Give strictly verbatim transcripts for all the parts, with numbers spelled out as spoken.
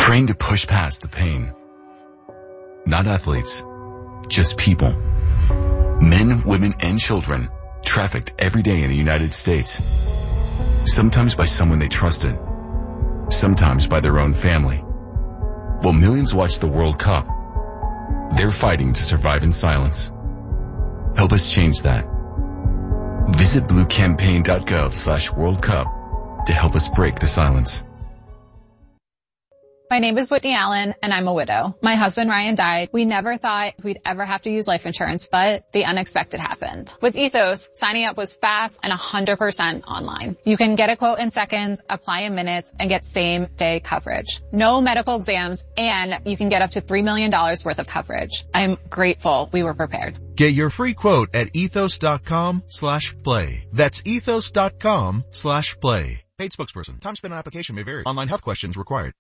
Trained to push past the pain. Not athletes, just people. Men, women, and children trafficked every day in the United States. Sometimes by someone they trusted. Sometimes by their own family. While millions watch the World Cup, they're fighting to survive in silence. Help us change that. Visit bluecampaign.gov slash World Cup to help us break the silence. My name is Whitney Allen, and I'm a widow. My husband, Ryan, died. We never thought we'd ever have to use life insurance, but the unexpected happened. With Ethos, signing up was fast and one hundred percent online. You can get a quote in seconds, apply in minutes, and get same-day coverage. No medical exams, and you can get up to three million dollars worth of coverage. I'm grateful we were prepared. Get your free quote at ethos.com slash play. That's ethos.com slash play. Paid spokesperson. Time spent on application may vary. Online health questions required.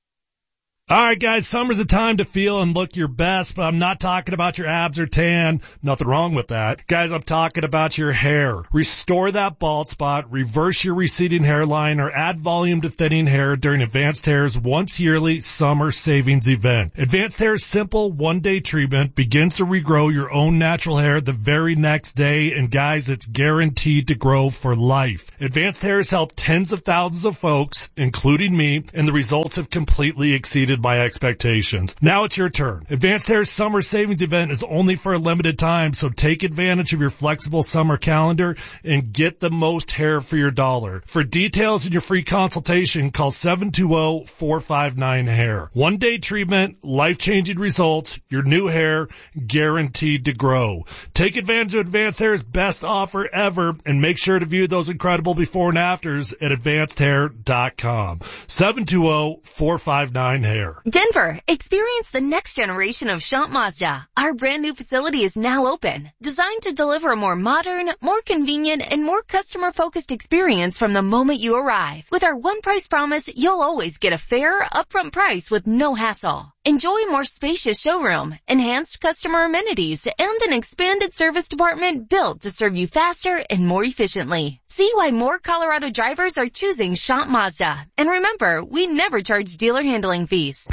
All right, guys, summer's a time to feel and look your best, but I'm not talking about your abs or tan. Nothing wrong with that. Guys, I'm talking about your hair. Restore that bald spot, reverse your receding hairline, or add volume to thinning hair during Advanced Hair's once yearly summer savings event. Advanced Hair's simple one-day treatment begins to regrow your own natural hair the very next day, and guys, it's guaranteed to grow for life. Advanced Hair has helped tens of thousands of folks, including me, and the results have completely exceeded my expectations. Now it's your turn. Advanced Hair's summer savings event is only for a limited time, so take advantage of your flexible summer calendar and get the most hair for your dollar. For details and your free consultation, call seven two zero, four five nine, hair. One day treatment, life-changing results, your new hair guaranteed to grow. Take advantage of Advanced Hair's best offer ever and make sure to view those incredible before and afters at advanced hair dot com. seven two zero, four five nine, hair. Denver, experience the next generation of Shant Mazda. Our brand new facility is now open, designed to deliver a more modern, more convenient, and more customer-focused experience from the moment you arrive. With our one price promise, you'll always get a fair, upfront price with no hassle. Enjoy a more spacious showroom, enhanced customer amenities, and an expanded service department built to serve you faster and more efficiently. See why more Colorado drivers are choosing Shant Mazda. And remember, we never charge dealer handling fees.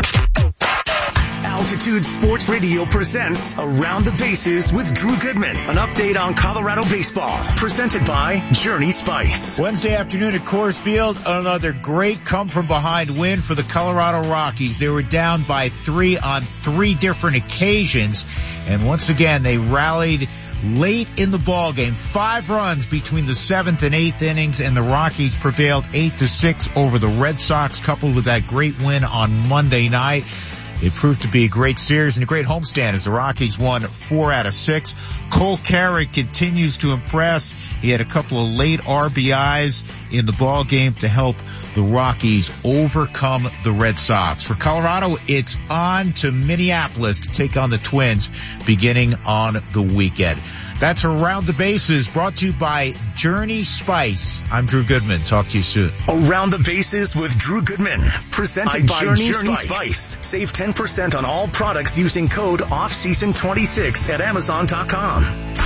Altitude Sports Radio presents Around the Bases with Drew Goodman. An update on Colorado baseball, presented by Journey Spice. Wednesday afternoon at Coors Field, another great come-from-behind win for the Colorado Rockies. They were down by three on three different occasions, and once again they rallied late in the ball game. Five runs between the seventh and eighth innings, and the Rockies prevailed eight to six over the Red Sox, coupled with that great win on Monday night. It proved to be a great series and a great homestand as the Rockies won four out of six. Cole Carrick continues to impress. He had a couple of late R B Is in the ball game to help the Rockies overcome the Red Sox. For Colorado, it's on to Minneapolis to take on the Twins beginning on the weekend. That's Around the Bases, brought to you by Journey Spice. I'm Drew Goodman. Talk to you soon. Around the Bases with Drew Goodman, presented by Journey, Journey Spice. Spice. Save ten percent on all products using code off season twenty-six at amazon dot com.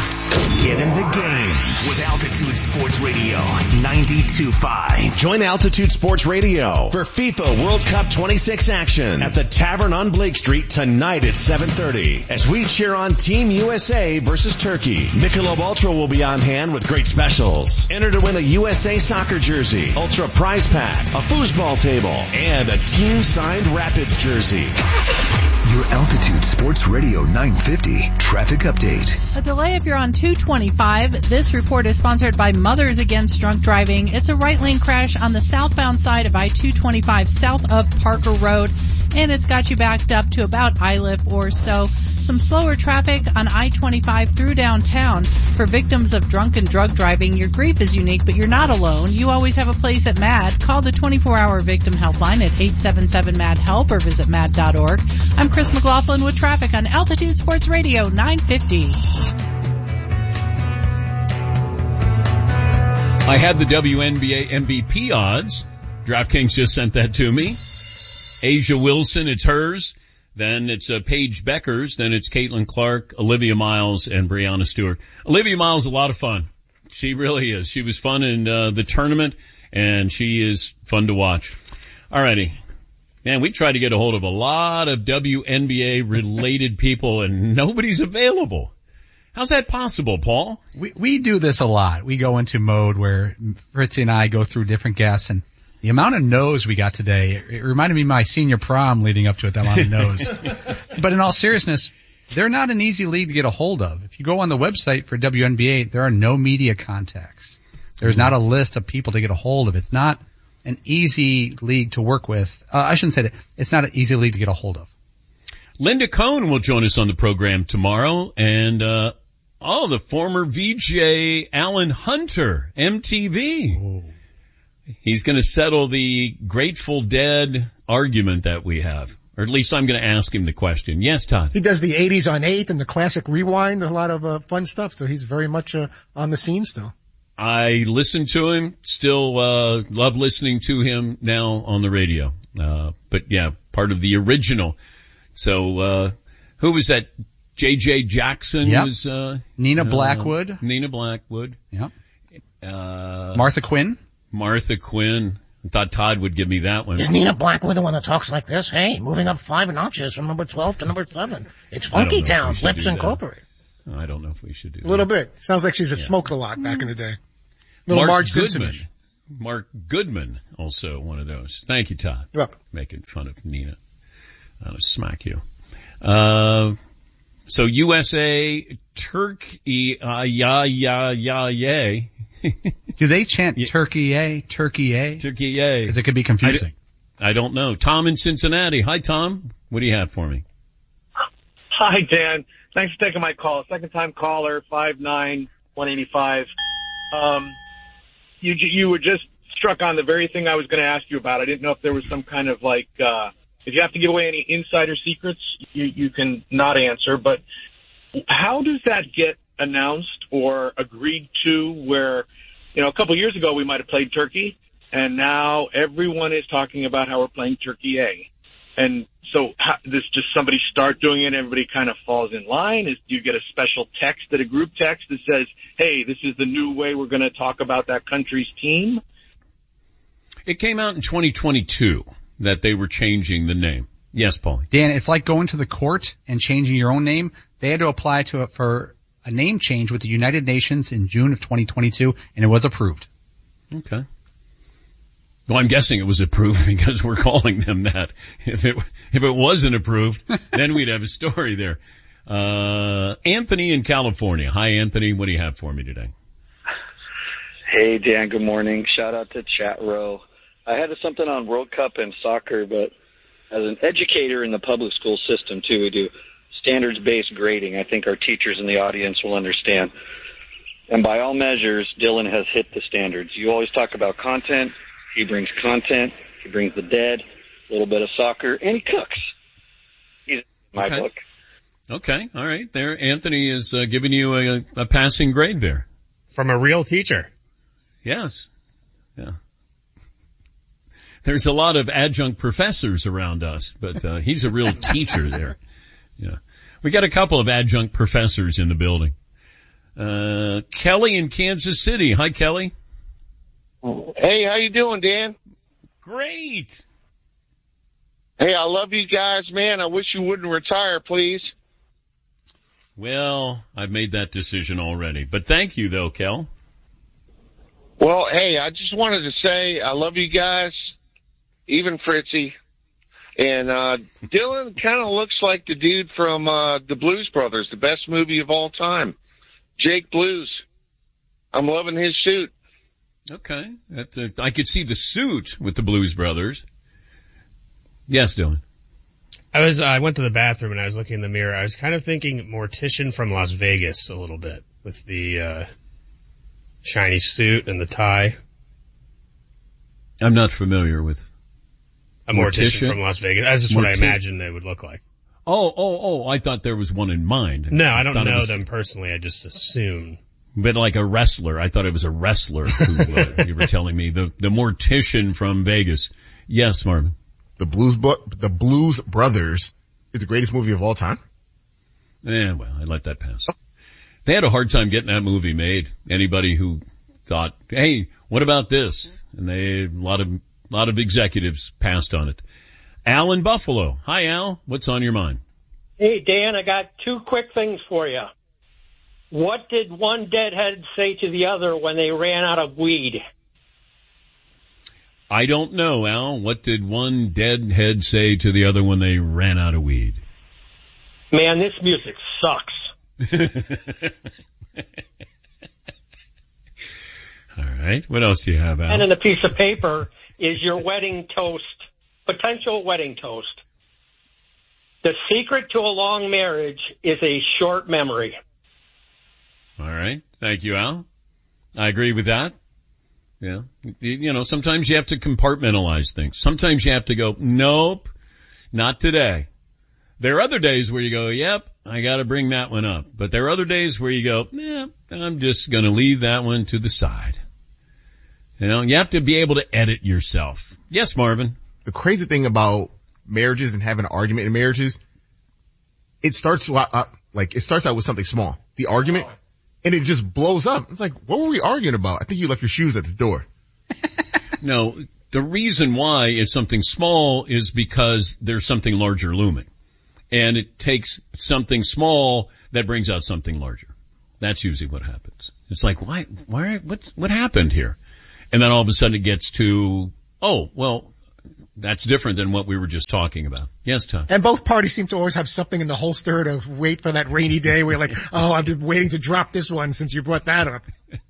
Get in the game with Altitude Sports Radio ninety-two point five. Join Altitude Sports Radio for FIFA World Cup twenty-six action at the Tavern on Blake Street tonight at seven thirty as we cheer on Team U S A versus Turkey. Michelob Ultra will be on hand with great specials. Enter to win a U S A soccer jersey, Ultra prize pack, a foosball table, and a team-signed Rapids jersey. Your Altitude Sports Radio nine fifty traffic update. A delay if you're on two twenty-five. This report is sponsored by Mothers Against Drunk Driving. It's a right lane crash on the southbound side of I two twenty-five south of Parker Road, and it's got you backed up to about I L I P or so. Some slower traffic on I twenty-five through downtown. For victims of drunk and drug driving, your grief is unique, but you're not alone. You always have a place at MAD. Call the twenty-four hour victim helpline at eight seven seven MAD HELP or visit mad dot org. I'm Chris McLaughlin with traffic on Altitude Sports Radio nine fifty. I had the W N B A M V P odds. DraftKings just sent that to me. Asia Wilson, it's hers. Then it's uh, Paige Beckers. Then it's Caitlin Clark, Olivia Miles, and Brianna Stewart. Olivia Miles, a lot of fun. She really is. She was fun in uh, the tournament, and she is fun to watch. Alrighty. Man, we tried to get a hold of a lot of W N B A related people and nobody's available. How's that possible, Paul? We, we do this a lot. We go into mode where Fritzy and I go through different guests, and the amount of no's we got today, it reminded me of my senior prom leading up to it, that amount of no's. But in all seriousness, they're not an easy league to get a hold of. If you go on the website for W N B A, there are no media contacts. There's not a list of people to get a hold of. It's not an easy league to work with. Uh, I shouldn't say that. It's not an easy league to get a hold of. Linda Cohn will join us on the program tomorrow, and uh oh, the former V J Alan Hunter, M T V. Oh. He's going to settle the Grateful Dead argument that we have. Or at least I'm going to ask him the question. Yes, Todd? He does the eighties on eight and the classic rewind, a lot of uh, fun stuff, so he's very much uh, on the scene still. I listen to him, still uh love listening to him now on the radio. Uh But yeah, part of the original. So uh who was that? J J Jackson yep. was, uh, Nina uh, Blackwood. Nina Blackwood. Yep. Uh, Martha Quinn. Martha Quinn. I thought Todd would give me that one. Is Nina Blackwood the one that talks like this? Hey, moving up five notches from number twelve to number seven. It's Funky Town, Flips Incorporated. I don't know if we should do that. A little bit. Sounds like she's a yeah. smoked a lot back in the day. Little Mark Marge Goodman. Mark Goodman, also one of those. Thank you, Todd. You're welcome. Making fun of Nina. I'll smack you. Uh, So U S A, Turkey, uh, yeah, yeah, yeah, yay. Do they chant yeah. Turkey, yay, Turkey, yay? Turkey, yay. Because it could be confusing. I, d- I don't know. Tom in Cincinnati. Hi, Tom. What do you have for me? Hi, Dan. Thanks for taking my call. Second time caller, five nine one eighty-five. Um, you, you were just struck on the very thing I was going to ask you about. I didn't know if there was some kind of like, uh, if you have to give away any insider secrets, you, you can not answer. But how does that get announced or agreed to where, you know, a couple of years ago we might have played Turkey, and now everyone is talking about how we're playing Turkey A. And so how, does just somebody start doing it and everybody kind of falls in line? Is, do you get a special text at a group text that says, hey, this is the new way we're going to talk about that country's team? It came out in twenty twenty-two. That they were changing the name. Yes, Paul. Dan, it's like going to the court and changing your own name. They had to apply to it for a name change with the United Nations in June of twenty twenty-two, and it was approved. Okay. Well, I'm guessing it was approved because we're calling them that. If it if it wasn't approved, then we'd have a story there. Uh, Anthony in California. Hi, Anthony. What do you have for me today? Hey, Dan. Good morning. Shout out to Chat Row. I had something on World Cup and soccer, but as an educator in the public school system, too, we do standards-based grading. I think our teachers in the audience will understand. And by all measures, Dylan has hit the standards. You always talk about content. He brings content. He brings the dead, a little bit of soccer, and he cooks. He's in my okay. book. Okay, all right. There, Anthony is uh, giving you a, a passing grade there. From a real teacher. Yes. Yeah. There's a lot of adjunct professors around us, but uh, he's a real teacher there. Yeah. We got a couple of adjunct professors in the building. Uh, Kelly in Kansas City. Hi, Kelly. Hey, how you doing, Dan? Great. Hey, I love you guys, man. I wish you wouldn't retire, please. Well, I've made that decision already, but thank you though, Kel. Well, hey, I just wanted to say I love you guys. Even Fritzy. And, uh, Dylan kind of looks like the dude from, uh, the Blues Brothers, the best movie of all time. Jake Blues. I'm loving his suit. Okay. That, uh, I could see the suit with the Blues Brothers. Yes, Dylan. I was, uh, I went to the bathroom and I was looking in the mirror. I was kind of thinking Mortician from Las Vegas a little bit with the, uh, shiny suit and the tie. I'm not familiar with A mortician, mortician from Las Vegas. That's just Morti- what I imagined they would look like. Oh, oh, oh, I thought there was one in mind. No, I don't I know was, them personally. I just assume. But like a wrestler. I thought it was a wrestler who uh, you were telling me. The the mortician from Vegas. Yes, Marvin. The Blues the Blues Brothers is the greatest movie of all time? Yeah, well, I let that pass. They had a hard time getting that movie made. Anybody who thought, hey, what about this? And they, a lot of, lot of executives passed on it. Al in Buffalo. Hi, Al. What's on your mind? Hey, Dan, I got two quick things for you. What did one deadhead say to the other when they ran out of weed? I don't know, Al. What did one deadhead say to the other when they ran out of weed? Man, this music sucks. All right. What else do you have, Al? And in a piece of paper is your wedding toast, potential wedding toast. The secret to a long marriage is a short memory. All right. Thank you, Al. I agree with that. Yeah. You, you know, sometimes you have to compartmentalize things. Sometimes you have to go, nope, not today. There are other days where you go, yep, I got to bring that one up. But there are other days where you go, yeah, I'm just going to leave that one to the side. You know, you have to be able to edit yourself. Yes, Marvin. The crazy thing about marriages and having an argument in marriages, it starts uh, like it starts out with something small, the argument, and it just blows up. It's like, what were we arguing about? I think you left your shoes at the door. No, the reason why it's something small is because there's something larger looming. And it takes something small that brings out something larger. That's usually what happens. It's like, why, why, what, what happened here? And then all of a sudden it gets to, oh, well, that's different than what we were just talking about. Yes, Tom. And both parties seem to always have something in the holster to wait for that rainy day where you're like, oh, I've been waiting to drop this one since you brought that up.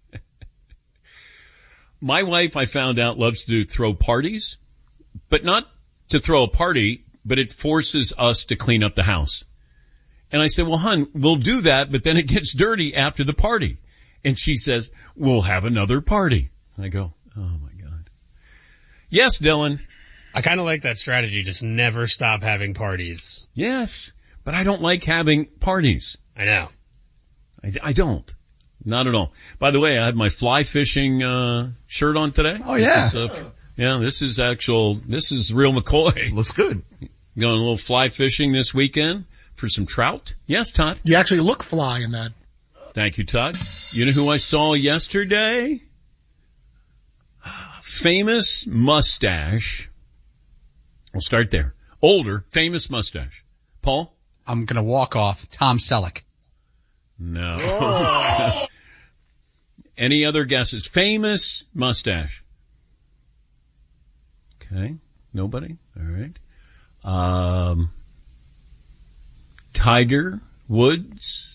My wife, I found out, loves to throw parties, but not to throw a party, but it forces us to clean up the house. And I said, well, hon, we'll do that, but then it gets dirty after the party. And she says, we'll have another party. I go, oh my God. Yes, Dylan. I kind of like that strategy. Just never stop having parties. Yes, but I don't like having parties. I know. I, I don't. Not at all. By the way, I had my fly fishing, uh, shirt on today. Oh, yeah. This is, uh, yeah, this is actual, this is real McCoy. Looks good. Going a little fly fishing this weekend for some trout. Yes, Todd. You actually look fly in that. Thank you, Todd. You know who I saw yesterday? Famous mustache. We'll start there. Older, famous mustache. Paul? I'm going to walk off. Tom Selleck. No. Any other guesses? Famous mustache. Okay. Nobody? All right. Um, Tiger Woods.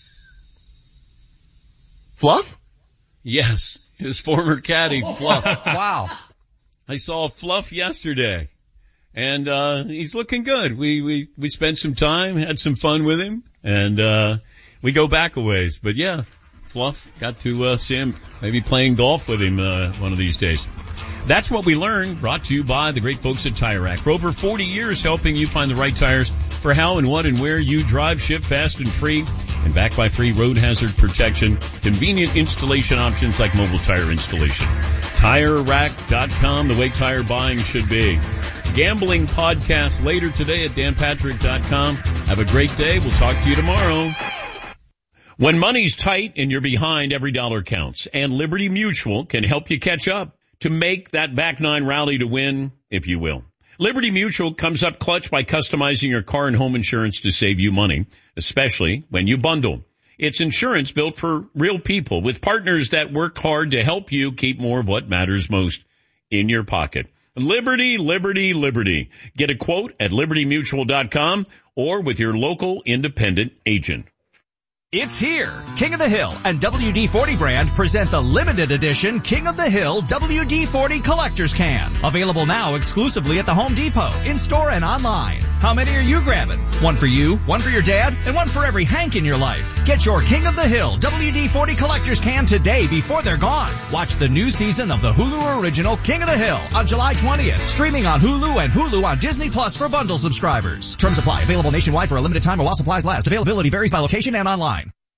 Fluff? Yes. His former caddy, Fluff. Wow. I saw Fluff yesterday. And, uh, he's looking good. We, we, we spent some time, had some fun with him, and, uh, we go back a ways. But yeah, Fluff got to, uh, see him, maybe playing golf with him, uh, one of these days. That's what we learned, brought to you by the great folks at Tire Rack. For over forty years, helping you find the right tires for how and what and where you drive, ship fast and free, and backed by free road hazard protection, convenient installation options like mobile tire installation. Tire Rack dot com, the way tire buying should be. Gambling podcast later today at Dan Patrick dot com. Have a great day. We'll talk to you tomorrow. When money's tight and you're behind, every dollar counts. And Liberty Mutual can help you catch up to make that back nine rally to win, if you will. Liberty Mutual comes up clutch by customizing your car and home insurance to save you money, especially when you bundle. It's insurance built for real people with partners that work hard to help you keep more of what matters most in your pocket. Liberty, Liberty, Liberty. Get a quote at liberty mutual dot com or with your local independent agent. It's here. King of the Hill and W D forty brand present the limited edition King of the Hill W D forty Collector's Can. Available now exclusively at the Home Depot, in-store and online. How many are you grabbing? One for you, one for your dad, and one for every Hank in your life. Get your King of the Hill W D forty Collector's Can today before they're gone. Watch the new season of the Hulu original King of the Hill on July twentieth. Streaming on Hulu and Hulu on Disney Plus for bundle subscribers. Terms apply. Available nationwide for a limited time or while supplies last. Availability varies by location and online.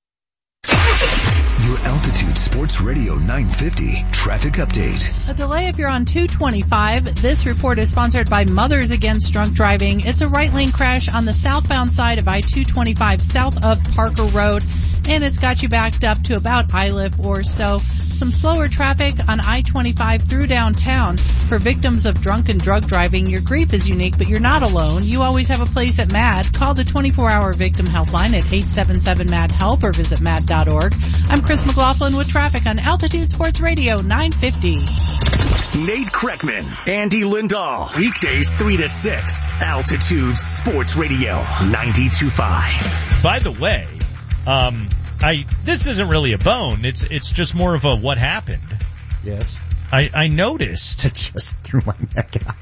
Your Altitude Sports Radio nine fifty traffic update. A delay if you're on two twenty-five. This report is sponsored by Mothers Against Drunk Driving. It's a right lane crash on the southbound side of I two twenty-five south of Parker Road. and it's got you backed up to about Iliff or so. Some slower traffic on I twenty-five through downtown. For victims of drunk and drug driving, your grief is unique, but you're not alone. You always have a place at MAD. Call the twenty-four hour victim helpline at eight seven seven MAD HELP or visit mad dot org. I'm Chris McLaughlin with traffic on Altitude Sports Radio nine fifty. Nate Kreckman, Andy Lindahl, weekdays three to six, Altitude Sports Radio ninety-two point five. By the way, um, I this isn't really a bone. It's it's just more of a what happened. Yes. I, I noticed. I just threw my neck out.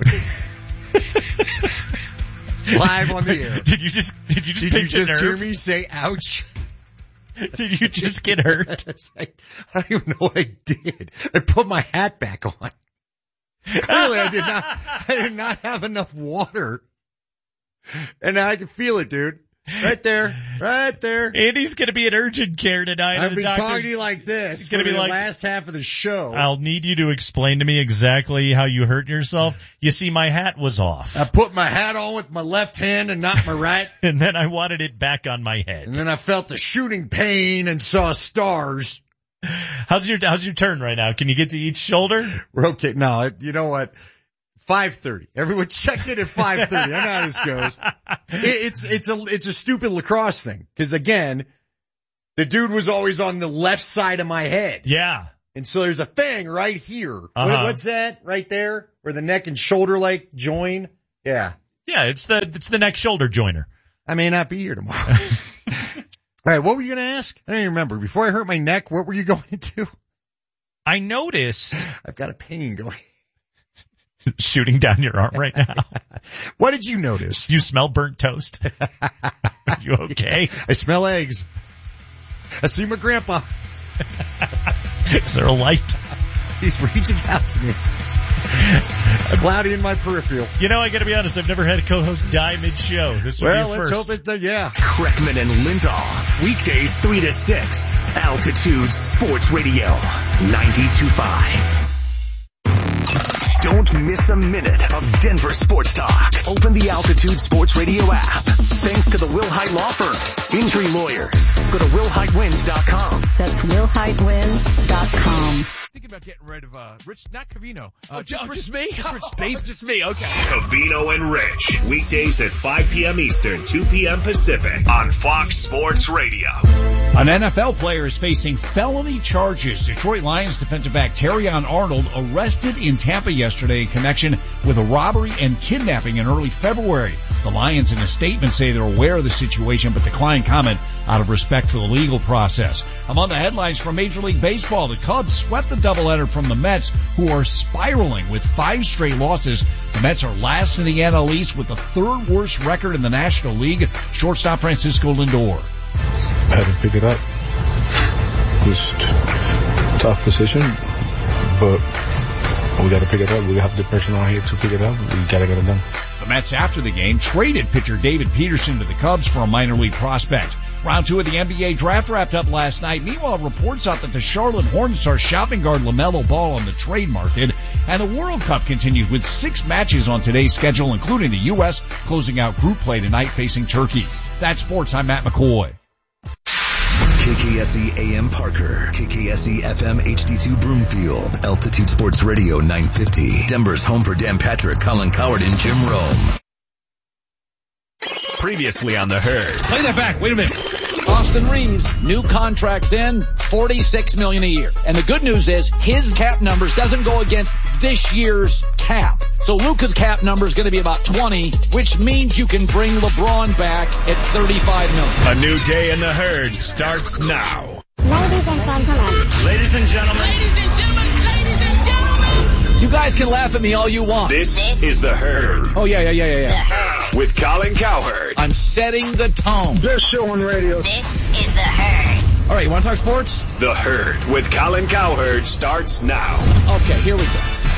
Live on the air. Did you just did you just did pinch you just a nerve? hear me say ouch? Did you just get hurt? I don't even know what I did. I put my hat back on. Clearly, I did not. I did not have enough water, and now I can feel it, dude. Right there, right there. Andy's going to be in urgent care tonight. I've been talking to you like this It's for gonna the be like, last half of the show. I'll need you to explain to me exactly how you hurt yourself. You see, my hat was off. I put my hat on with my left hand and not my right. And then I wanted it back on my head. And then I felt the shooting pain and saw stars. How's your How's your turn right now? Can you get to each shoulder? We're okay. No, you know what? five thirty. Everyone check in at five thirty. I know how this goes. It, it's, it's a, it's a stupid lacrosse thing. Cause again, the dude was always on the left side of my head. Yeah. And so there's a thing right here. Uh-huh. What, what's that right there? Where the neck and shoulder like join? Yeah. Yeah, it's the, it's the neck shoulder joiner. I may not be here tomorrow. All right. What were you going to ask? I don't even remember. Before I hurt my neck, what were you going to? I noticed. I've got a pain going. Shooting down your arm right now. What did you notice? You smell burnt toast. Are you okay? I smell eggs. I see my grandpa. Is there a light? He's reaching out to me. It's cloudy in my peripheral. You know, I gotta be honest, I've never had a co-host die mid-show. This will well, be your let's first. hope it, uh, yeah. Kreckman and Lindahl, weekdays three to six, Altitude Sports Radio ninety-two point five. Don't miss a minute of Denver sports talk. Open the Altitude Sports Radio app. Thanks to the Will Height Law Firm. Injury lawyers. Go to will height wins dot com. That's will height wins dot com. Thinking about getting rid of uh, Rich, not Covino. Uh, oh, just, Rich, just me? Just Rich Dave, just me, okay. Covino and Rich, weekdays at five p.m. Eastern, two p.m. Pacific on Fox Sports Radio. An N F L player is facing felony charges. Detroit Lions defensive back Terrion Arnold arrested in Tampa yesterday in connection with a robbery and kidnapping in early February. The Lions in a statement say they're aware of the situation but decline comment out of respect for the legal process. Among the headlines from Major League Baseball, the Cubs swept the doubleheader from the Mets, who are spiraling with five straight losses. The Mets are last in the N L East with the third worst record in the National League. Shortstop Francisco Lindor. I had to pick it up. Just tough position, but we got to pick it up. We have the personnel here to pick it up. We got to get it done. The Mets, after the game, traded pitcher David Peterson to the Cubs for a minor league prospect. Round two of the N B A draft wrapped up last night. Meanwhile, reports out that the Charlotte Hornets are shopping guard LaMelo Ball on the trade market. And the World Cup continues with six matches on today's schedule, including the U S closing out group play tonight facing Turkey. That's sports. I'm Matt McCoy. K K S E A M Parker, K K S E F M H D two Broomfield, Altitude Sports Radio nine fifty, Denver's home for Dan Patrick, Colin Coward, and Jim Rome. Previously on The Herd. Play that back. Wait a minute. Austin Reeves, new contract then, forty-six million dollars a year. And the good news is his cap numbers doesn't go against this year's cap. So Luka's cap number is going to be about twenty, which means you can bring LeBron back at thirty-five million dollars. A new day in The Herd starts now. Ladies and gentlemen. Ladies and gentlemen. Ladies and gentlemen. Ladies and gentlemen. You guys can laugh at me all you want. This is The Herd. Oh, yeah, yeah, yeah, yeah, yeah. With Colin Cowherd. I'm setting the tone. Best show on radio. This is The Herd. All right, you want to talk sports? The Herd with Colin Cowherd starts now. Okay, here we go.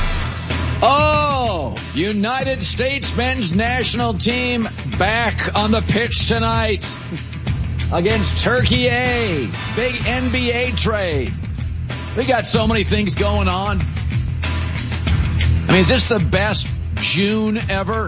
Oh, United States men's national team back on the pitch tonight against Turkey A. Big N B A trade. We got so many things going on. I mean, is this the best June ever?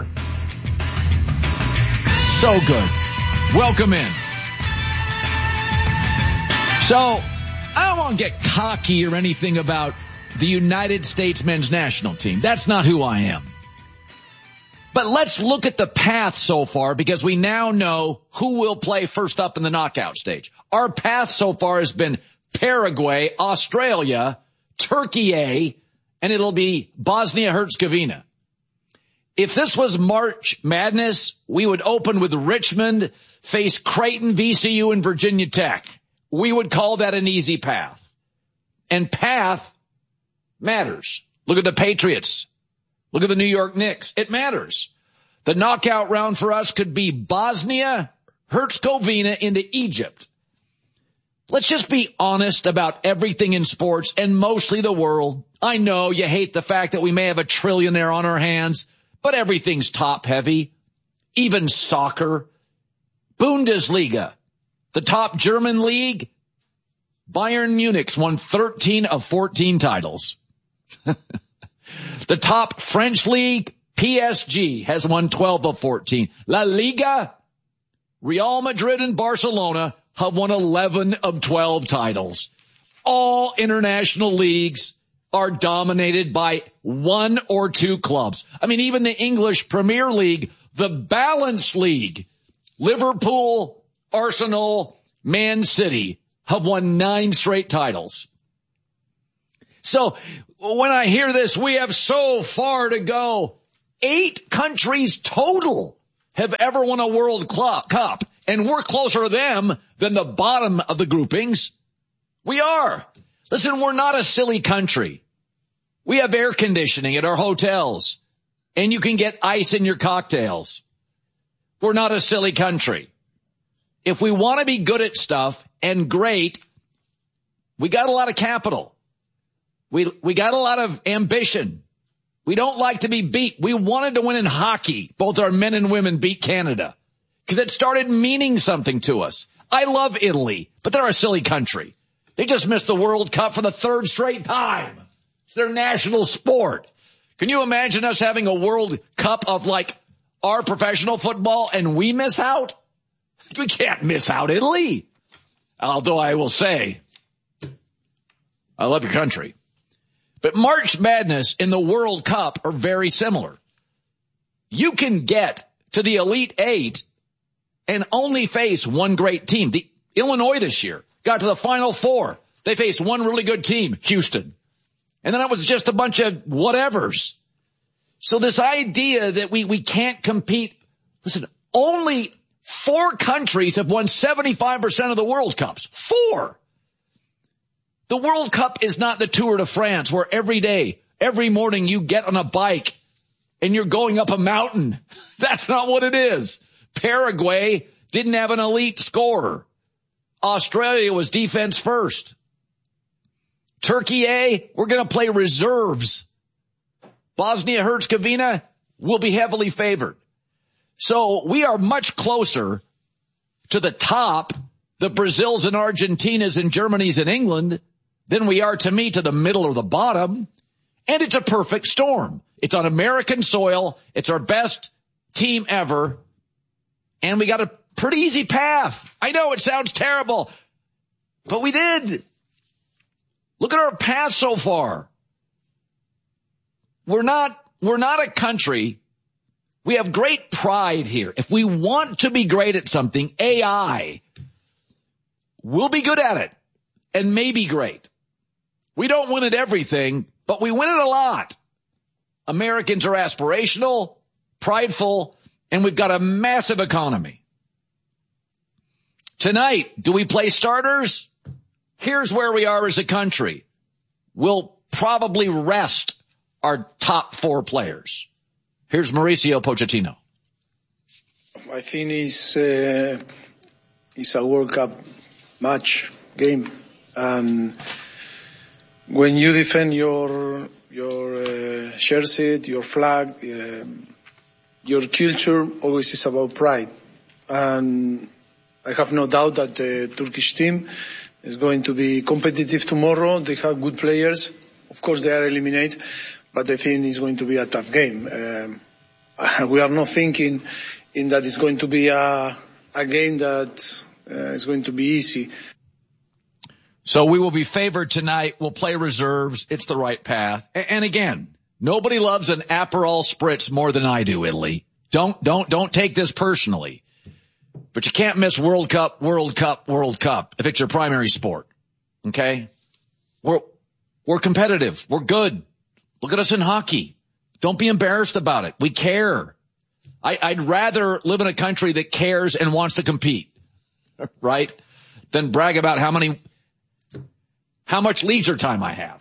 So good. Welcome in. So, I don't want to get cocky or anything about the United States men's national team. That's not who I am. But let's look at the path so far, because we now know who will play first up in the knockout stage. Our path so far has been Paraguay, Australia, Turkey, and it'll be Bosnia-Herzegovina. If this was March Madness, we would open with Richmond, face Creighton, V C U, and Virginia Tech. We would call that an easy path. And path matters. Look at the Patriots. Look at the New York Knicks. It matters. The knockout round for us could be Bosnia, Herzegovina into Egypt. Let's just be honest about everything in sports and mostly the world. I know you hate the fact that we may have a trillionaire on our hands, but everything's top heavy. Even soccer. Bundesliga, the top German league. Bayern Munich's won thirteen of fourteen titles. The top French league, P S G, has won twelve of fourteen. La Liga, Real Madrid and Barcelona have won eleven of twelve titles. All international leagues are dominated by one or two clubs. I mean, even the English Premier League, the Balance League, Liverpool, Arsenal, Man City have won nine straight titles. So when I hear this, we have so far to go. Eight countries total have ever won a World Cup, and we're closer to them than the bottom of the groupings. We are. Listen, we're not a silly country. We have air conditioning at our hotels, and you can get ice in your cocktails. We're not a silly country. If we want to be good at stuff and great, we got a lot of capital. We we got a lot of ambition. We don't like to be beat. We wanted to win in hockey. Both our men and women beat Canada because it started meaning something to us. I love Italy, but they're a silly country. They just missed the World Cup for the third straight time. It's their national sport. Can you imagine us having a World Cup of like our professional football and we miss out? We can't miss out Italy. Although I will say, I love your country. But March Madness and the World Cup are very similar. You can get to the Elite Eight and only face one great team. The Illinois this year got to the Final Four. They faced one really good team, Houston. And then it was just a bunch of whatevers. So this idea that we, we can't compete, listen, only four countries have won seventy-five percent of the World Cups. Four. The World Cup is not the Tour de France where every day, every morning you get on a bike and you're going up a mountain. That's not what it is. Paraguay didn't have an elite scorer. Australia was defense first. Turkey, A, we're going to play reserves. Bosnia-Herzegovina will be heavily favored. So we are much closer to the top, the Brazils and Argentinas and Germanys and England, than we are to me to the middle or the bottom. And it's a perfect storm. It's on American soil. It's our best team ever. And we got a pretty easy path. I know it sounds terrible, but we did. Look at our path so far. We're not, we're not a country. We have great pride here. If we want to be great at something, A I, we'll be good at it and may be great. We don't win at everything, but we win it a lot. Americans are aspirational, prideful, and we've got a massive economy. Tonight, do we play starters? Here's where we are as a country. We'll probably rest our top four players. Here's Mauricio Pochettino. I think it's, uh, it's a World Cup match game. And when you defend your your uh, jersey, your flag, uh, your culture, always is about pride. And I have no doubt that the Turkish team is going to be competitive tomorrow. They have good players. Of course, they are eliminated, but I think it's going to be a tough game. Um, we are not thinking in that it's going to be a, a game that uh, is going to be easy. So we will be favored tonight. We'll play reserves. It's the right path. And again, nobody loves an Aperol Spritz more than I do, Italy. Don't, don't, don't take this personally. But you can't miss World Cup, World Cup, World Cup if it's your primary sport. Okay? We're, we're competitive. We're good. Look at us in hockey. Don't be embarrassed about it. We care. I, I'd rather live in a country that cares and wants to compete, right? Than brag about how many, how much leisure time I have.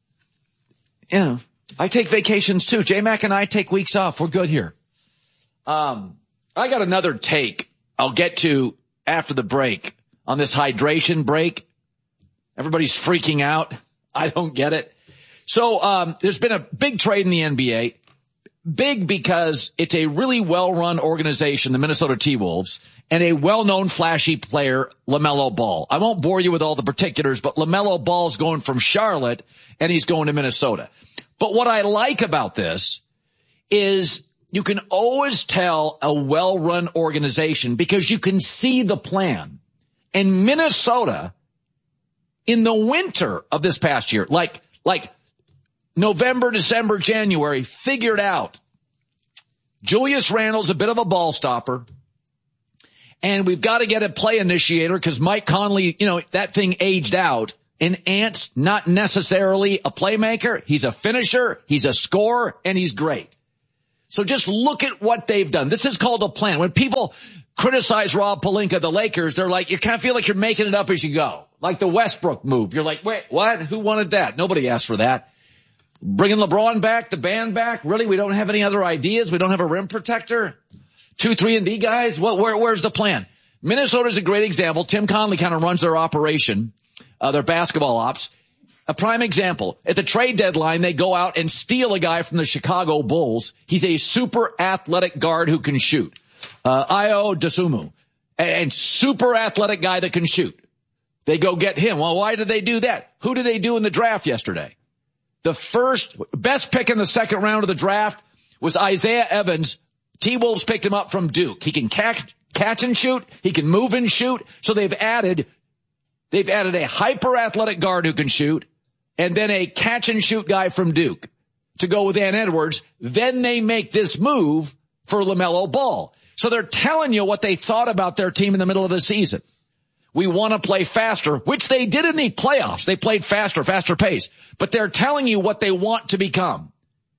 You know, I take vacations too. J-Mac and I take weeks off. We're good here. Um, I got another take I'll get to after the break on this hydration break. Everybody's freaking out. I don't get it. So, um, there's been a big trade in the N B A. Big because it's a really well-run organization, the Minnesota T-Wolves, and a well-known flashy player, LaMelo Ball. I won't bore you with all the particulars, but LaMelo Ball's going from Charlotte and he's going to Minnesota. But what I like about this is you can always tell a well-run organization because you can see the plan. And Minnesota, in the winter of this past year, like, like November, December, January, figured out Julius Randle's a bit of a ball stopper. And we've got to get a play initiator because Mike Conley, you know, that thing aged out. And Ant's not necessarily a playmaker. He's a finisher. He's a scorer and he's great. So just look at what they've done. This is called a plan. When people criticize Rob Pelinka, the Lakers, they're like, you kind of feel like you're making it up as you go. Like the Westbrook move. You're like, wait, what? Who wanted that? Nobody asked for that. Bringing LeBron back, the band back. Really? We don't have any other ideas? We don't have a rim protector? Two, three, and D guys? What, where, where's the plan? Minnesota's a great example. Tim Conley kind of runs their operation, uh, their basketball ops. A prime example. At the trade deadline, they go out and steal a guy from the Chicago Bulls. He's a super athletic guard who can shoot. Uh, Ayo Dosunmu. And super athletic guy that can shoot. They go get him. Well, why did they do that? Who did they do in the draft yesterday? The first, best pick in the second round of the draft was Isaiah Evans. T-Wolves picked him up from Duke. He can catch, catch and shoot. He can move and shoot. So they've added, they've added a hyper athletic guard who can shoot and then a catch and shoot guy from Duke to go with Ant Edwards. Then they make this move for LaMelo Ball. So they're telling you what they thought about their team in the middle of the season. We want to play faster, which they did in the playoffs. They played faster, faster pace. But they're telling you what they want to become.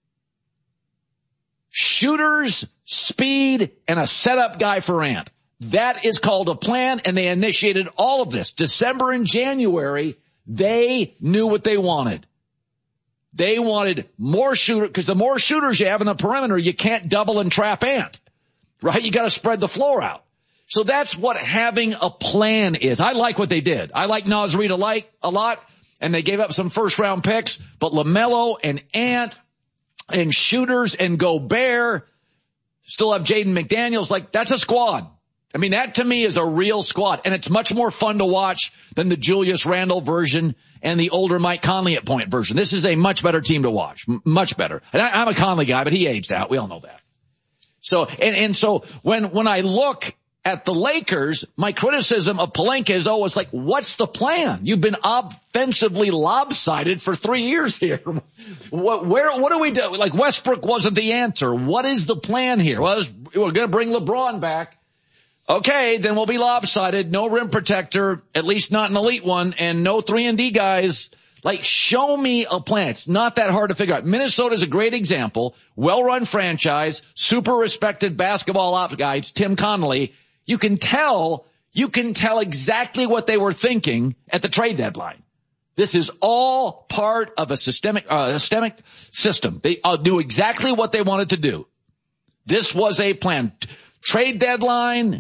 Shooters, speed, and a setup guy for Ant. That is called a plan, and they initiated all of this. December and January, they knew what they wanted. They wanted more shooters, because the more shooters you have in the perimeter, you can't double and trap Ant. Right? You got to spread the floor out. So that's what having a plan is. I like what they did. I like Naz Reid alike a lot, and they gave up some first round picks, but LaMelo and Ant and shooters and Gobert still have Jaden McDaniels. Like, that's a squad. I mean, that to me is a real squad, and it's much more fun to watch than the Julius Randle version and the older Mike Conley at point version. This is a much better team to watch. M- much better. And I, I'm a Conley guy, but he aged out. We all know that. So, and, and so when, when I look at the Lakers, my criticism of Pelinka is always like, what's the plan? You've been offensively lopsided for three years here. What, where, what do we do? Like, Westbrook wasn't the answer. What is the plan here? Well, we're going to bring LeBron back. Okay, then we'll be lopsided. No rim protector, at least not an elite one, and no three and D guys. Like, show me a plan. It's not that hard to figure out. Minnesota's a great example. Well-run franchise, super respected basketball ops guys, Tim Connolly. You can tell, you can tell exactly what they were thinking at the trade deadline. This is all part of a systemic, uh, systemic system. They uh, knew exactly what they wanted to do. This was a plan. Trade deadline,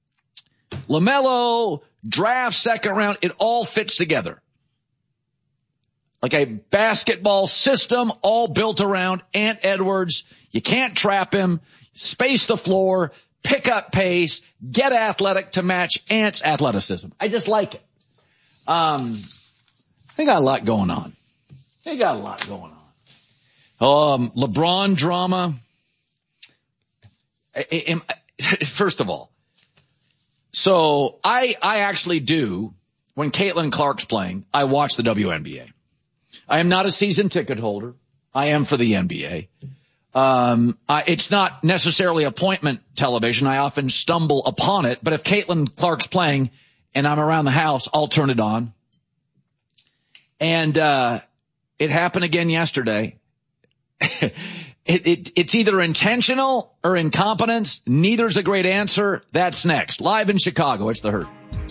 LaMelo, draft, second round, it all fits together. Like a basketball system all built around Ant Edwards. You can't trap him, space the floor, pick up pace, get athletic to match Ant's athleticism. I just like it. Um, they got a lot going on. They got a lot going on. Um, LeBron drama. I, I, I, first of all, so I, I actually do when Caitlin Clark's playing, I watch the W N B A. I am not a season ticket holder. I am for the N B A. Um, I, it's not necessarily appointment television. I often stumble upon it. But if Caitlin Clark's playing and I'm around the house, I'll turn it on. And uh it happened again yesterday. it, it It's either intentional or incompetence. Neither's a great answer. That's next. Live in Chicago, it's The Herd.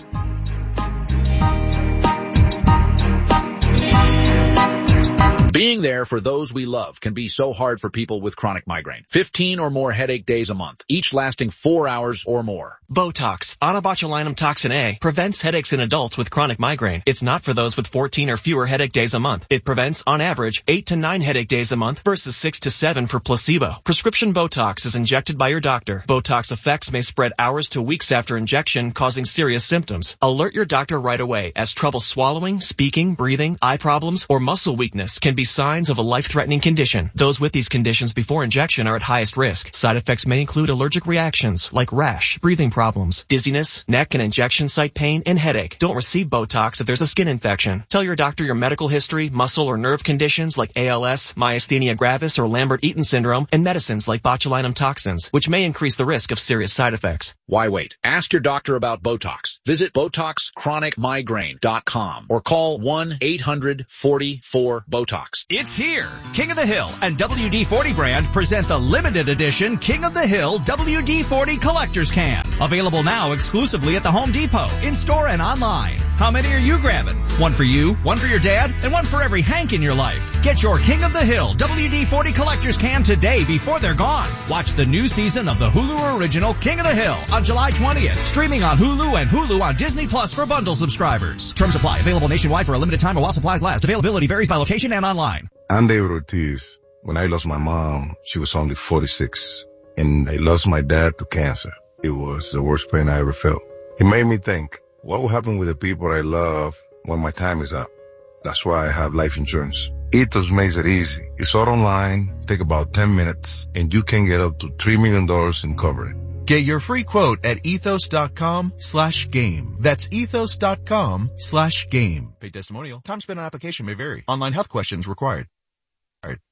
Being there for those we love can be so hard for people with chronic migraine. fifteen or more headache days a month, each lasting four hours or more. Botox, onabotulinum toxin A, prevents headaches in adults with chronic migraine. It's not for those with fourteen or fewer headache days a month. It prevents, on average, eight to nine headache days a month versus six to seven for placebo. Prescription Botox is injected by your doctor. Botox effects may spread hours to weeks after injection, causing serious symptoms. Alert your doctor right away, as trouble swallowing, speaking, breathing, eye problems, or muscle weakness can be signs of a life-threatening condition. Those with these conditions before injection are at highest risk. Side effects may include allergic reactions like rash, breathing problems, dizziness, neck and injection site pain, and headache. Don't receive Botox if there's a skin infection. Tell your doctor your medical history, muscle or nerve conditions like A L S, myasthenia gravis, or Lambert-Eaton syndrome, and medicines like botulinum toxins, which may increase the risk of serious side effects. Why wait? Ask your doctor about Botox. Visit Botox Chronic Migraine dot com or call one eight hundred forty-four BOTOX. It's here. King of the Hill and W D forty brand present the limited edition King of the Hill W D forty Collector's Can. Available now exclusively at the Home Depot, in-store and online. How many are you grabbing? One for you, one for your dad, and one for every Hank in your life. Get your King of the Hill W D forty Collector's Can today before they're gone. Watch the new season of the Hulu original King of the Hill on July twentieth. Streaming on Hulu and Hulu on Disney Plus for bundle subscribers. Terms apply. Available nationwide for a limited time while supplies last. Availability varies by location and online. I'm David Ortiz. When I lost my mom, she was only forty-six, and I lost my dad to cancer. It was the worst pain I ever felt. It made me think, what will happen with the people I love when my time is up? That's why I have life insurance. Ethos makes it easy. It's all online, take about ten minutes, and you can get up to three million dollars in coverage. Get your free quote at ethos.com slash game. That's ethos.com slash game. Paid testimonial. Time spent on application may vary. Online health questions required. All right.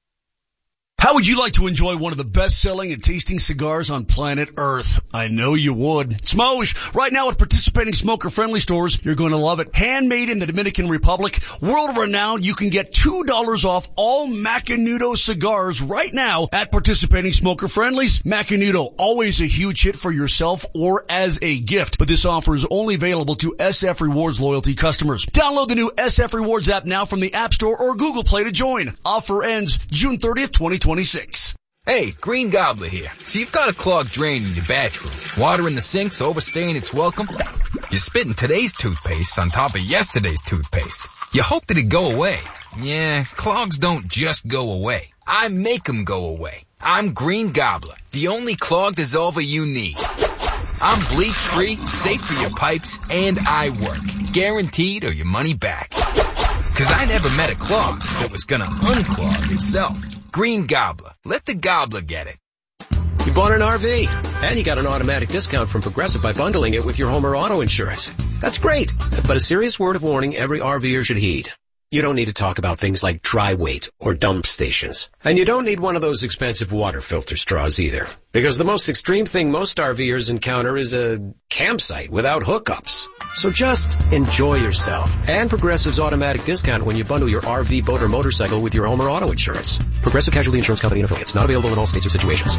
How would you like to enjoy one of the best-selling and tasting cigars on planet Earth? I know you would. It's Moj. Right now at participating smoker-friendly stores, you're going to love it. Handmade in the Dominican Republic, world-renowned, you can get two dollars off all Macanudo cigars right now at participating smoker-friendlies. Macanudo, always a huge hit for yourself or as a gift, but this offer is only available to S F Rewards loyalty customers. Download the new S F Rewards app now from the App Store or Google Play to join. Offer ends June thirtieth, twenty twenty-six. Hey, Green Gobbler here. So you've got a clogged drain in your bathroom. Water in the sink's overstaying its welcome. You're spitting today's toothpaste on top of yesterday's toothpaste. You hope that it go away. Yeah, clogs don't just go away. I make them go away. I'm Green Gobbler, the only clog dissolver you need. I'm bleach-free, safe for your pipes, and I work. Guaranteed or your money back. Cause I never met a clog that was gonna unclog itself. Green Gobbler. Let the gobbler get it. You bought an R V, and you got an automatic discount from Progressive by bundling it with your home or auto insurance. That's great, but a serious word of warning every RVer should heed. You don't need to talk about things like dry weight or dump stations. And you don't need one of those expensive water filter straws either. Because the most extreme thing most RVers encounter is a campsite without hookups. So just enjoy yourself. And Progressive's automatic discount when you bundle your R V, boat, or motorcycle with your home or auto insurance. Progressive Casualty Insurance Company and affiliates. Not available in all states or situations.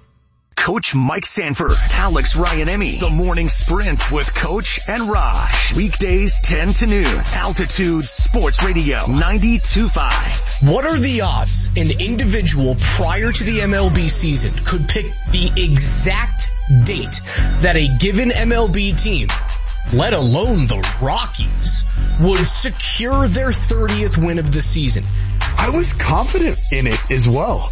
Coach Mike Sanford, Alex Ryanemi, The Morning Sprint with Coach and Raj. Weekdays ten to noon. Altitude Sports Radio ninety-two point five. What are the odds an individual prior to the M L B season could pick the exact date that a given M L B team, let alone the Rockies, would secure their thirtieth win of the season? I was confident in it as well.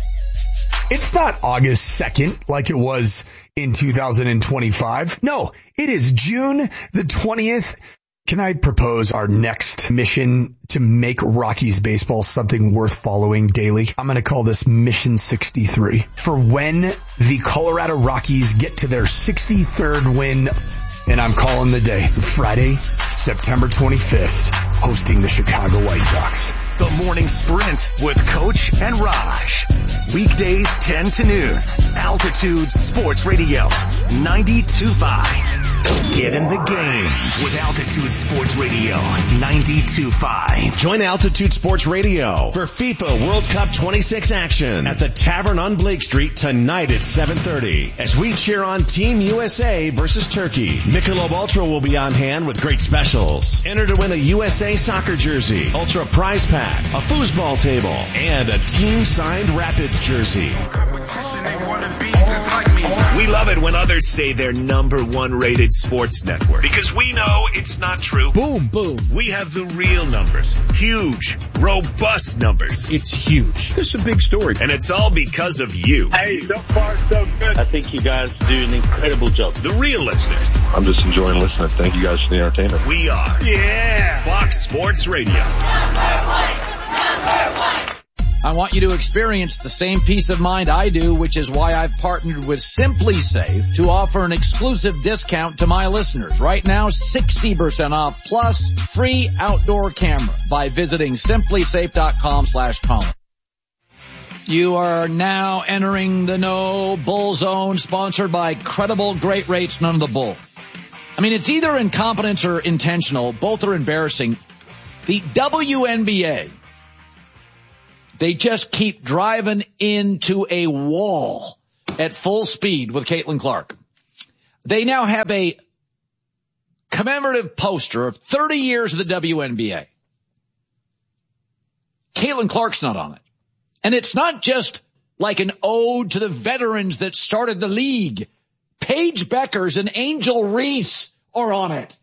It's not August second like it was in two thousand twenty-five. No, it is June the twentieth. Can I propose our next mission to make Rockies baseball something worth following daily? I'm going to call this Mission sixty-three. For when the Colorado Rockies get to their sixty-third win and I'm calling the day. Friday, September twenty-fifth, hosting the Chicago White Sox. The Morning Sprint with Coach and Raj. Weekdays ten to noon. Altitude Sports Radio. ninety-two point five. Get in the game with Altitude Sports Radio. ninety-two point five. Join Altitude Sports Radio for FIFA World Cup twenty-six action at the Tavern on Blake Street tonight at seven thirty as we cheer on Team U S A versus Turkey. Michelob Ultra will be on hand with great specials. Enter to win a U S A soccer jersey, Ultra prize pack, a foosball table, and a team-signed Rapids jersey. We love it when others say they're number one rated sports network because we know it's not true. Boom, boom. We have the real numbers. Huge, robust numbers. It's huge. This is a big story. And it's all because of you. Hey, so far so good. I think you guys do an incredible job. The real listeners. I'm just enjoying listening. Thank you guys for the entertainment. We are. Yeah. Fox Sports Radio. Number one. Number one. I want you to experience the same peace of mind I do, which is why I've partnered with Simply Safe to offer an exclusive discount to my listeners. Right now, sixty percent off plus free outdoor camera by visiting simplysafe.com slash Colin. You are now entering the No Bull Zone, sponsored by Credible Great Rates, none of the bull. I mean, it's either incompetence or intentional. Both are embarrassing. The W N B A, they just keep driving into a wall at full speed with Caitlin Clark. They now have a commemorative poster of thirty years of the W N B A. Caitlin Clark's not on it. And it's not just like an ode to the veterans that started the league. Paige Beckers and Angel Reese are on it.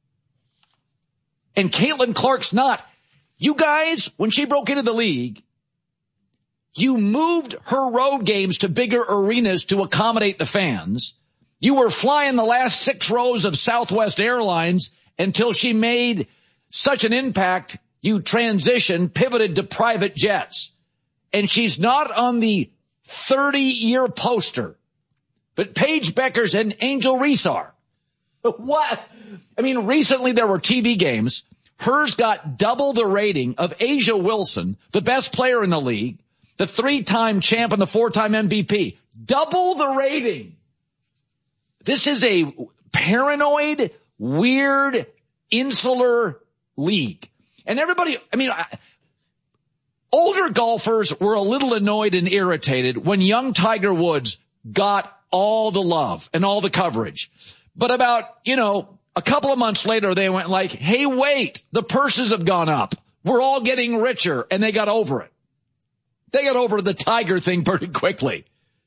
And Caitlin Clark's not. You guys, when she broke into the league, you moved her road games to bigger arenas to accommodate the fans. You were flying the last six rows of Southwest Airlines until she made such an impact, you transitioned, pivoted to private jets. And she's not on the thirty-year poster. But Paige Beckers and Angel Reese are. What? I mean, recently there were T V games. Hers got double the rating of Asia Wilson, the best player in the league, the three-time champ and the four-time M V P. Double the rating. This is a paranoid, weird, insular league. And everybody, I mean, I, older golfers were a little annoyed and irritated when young Tiger Woods got all the love and all the coverage. But about, you know, a couple of months later, they went like, hey, wait, the purses have gone up. We're all getting richer. And they got over it. They got over the Tiger thing pretty quickly.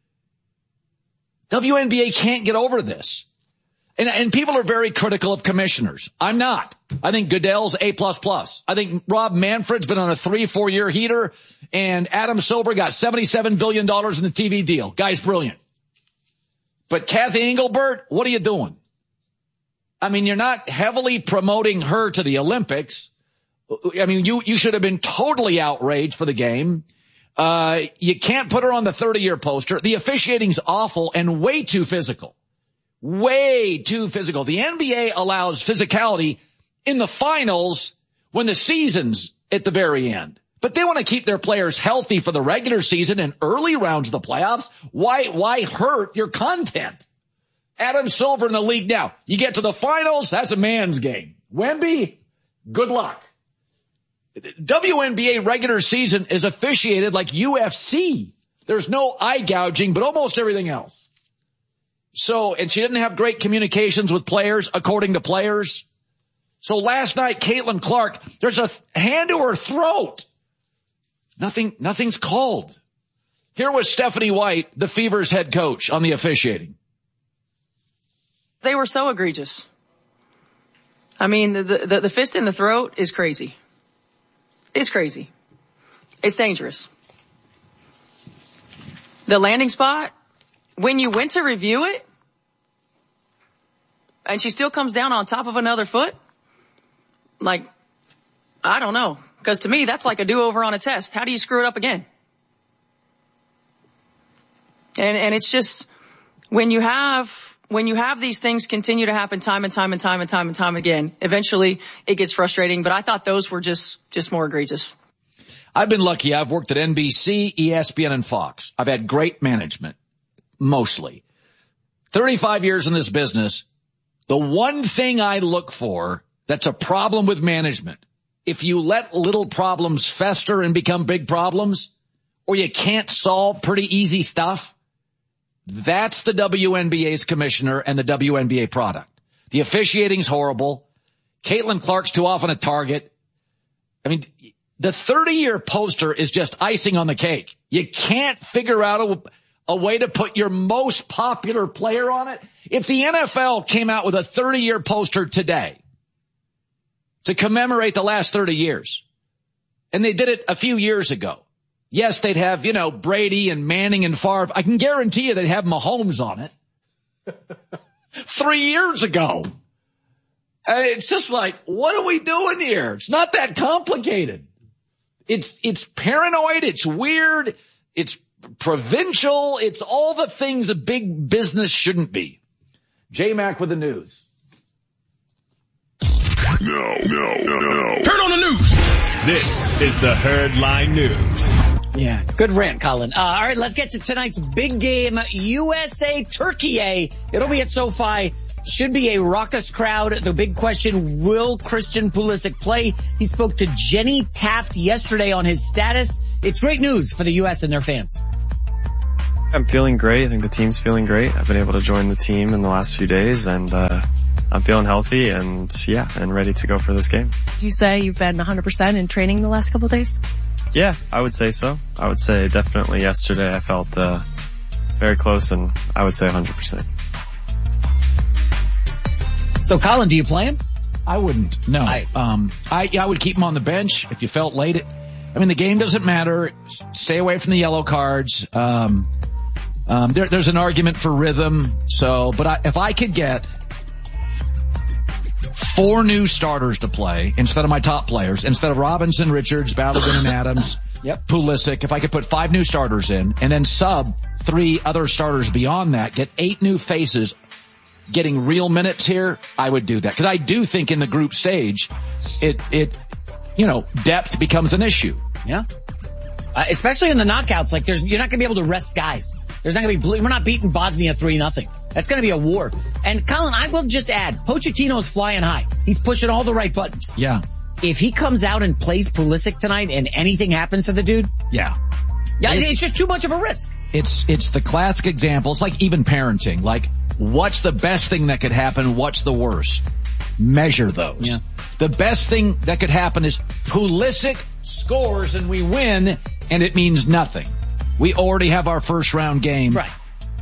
W N B A can't get over this. And, and people are very critical of commissioners. I'm not. I think Goodell's A plus plus. I think Rob Manfred's been on a three, four year heater, and Adam Silver got seventy-seven billion dollars in the T V deal. Guy's brilliant. But Kathy Engelbert, what are you doing? I mean, you're not heavily promoting her to the Olympics. I mean, you, you should have been totally outraged for the game. Uh, you can't put her on the thirty year poster. The officiating's awful and way too physical. Way too physical. The N B A allows physicality in the finals when the season's at the very end. But they want to keep their players healthy for the regular season and early rounds of the playoffs. Why, why hurt your content? Adam Silver in the league now. You get to the finals, that's a man's game. Wemby, good luck. W N B A regular season is officiated like U F C. There's no eye gouging, but almost everything else. So, and she didn't have great communications with players, according to players. So last night, Caitlin Clark, there's a hand to her throat. Nothing, nothing's called. Here was Stephanie White, the Fever's head coach, on the officiating. They were so egregious. I mean, the, the, the fist in the throat is crazy. It's crazy. It's dangerous. The landing spot, when you went to review it, and she still comes down on top of another foot, like, I don't know. Because to me, that's like a do-over on a test. How do you screw it up again? And, and it's just, when you have when you have these things continue to happen time and time and time and time and time again, eventually it gets frustrating. But I thought those were just, just more egregious. I've been lucky. I've worked at N B C, E S P N, and Fox. I've had great management, mostly. thirty-five years in this business. The one thing I look for that's a problem with management, if you let little problems fester and become big problems, or you can't solve pretty easy stuff, that's the W N B A's commissioner and the W N B A product. The officiating's horrible. Caitlin Clark's too often a target. I mean, the thirty-year poster is just icing on the cake. You can't figure out a, a way to put your most popular player on it. If the N F L came out with a thirty-year poster today to commemorate the last thirty years, and they did it a few years ago, yes, they'd have, you know, Brady and Manning and Favre. I can guarantee you they'd have Mahomes on it. Three years ago. Uh, it's just like, what are we doing here? It's not that complicated. It's, it's paranoid. It's weird. It's provincial. It's all the things a big business shouldn't be. J-Mac with the news. No, no, no. Turn on the news. This is the Herdline News. Yeah, good rant, Colin. Uh, all right, let's get to tonight's big game, U S A Turkey A. It'll be at SoFi. Should be a raucous crowd. The big question, will Christian Pulisic play? He spoke to Jenny Taft yesterday on his status. It's great news for the U S and their fans. I'm feeling great. I think the team's feeling great. I've been able to join the team in the last few days, and uh I'm feeling healthy and, yeah, and ready to go for this game. You say you've been one hundred percent in training the last couple of days? Yeah, I would say so. I would say definitely yesterday I felt uh very close, and I would say one hundred percent. So, Colin, do you play him? I wouldn't. No. I, um, I, I would keep him on the bench if you felt late. It, I mean, the game doesn't matter. Stay away from the yellow cards. Um, um, there, there's an argument for rhythm. So, but I, if I could get four new starters to play instead of my top players, instead of Robinson, Richards, Balogun, and Adams, yep. Pulisic, if I could put five new starters in and then sub three other starters beyond that, get eight new faces getting real minutes here, I would do that. Because I do think in the group stage, it, it, you know, depth becomes an issue. Yeah. Uh, especially in the knockouts, like there's, you're not gonna be able to rest guys. There's not gonna be, we're not beating Bosnia three nothing. That's gonna be a war. And Colin, I will just add, Pochettino's flying high. He's pushing all the right buttons. Yeah. If he comes out and plays Pulisic tonight and anything happens to the dude. Yeah. Yeah, it's, it's just too much of a risk. It's, it's the classic example. It's like even parenting. Like, what's the best thing that could happen? What's the worst? Measure those. Yeah. The best thing that could happen is Pulisic scores and we win, and it means nothing. We already have our first round game. Right.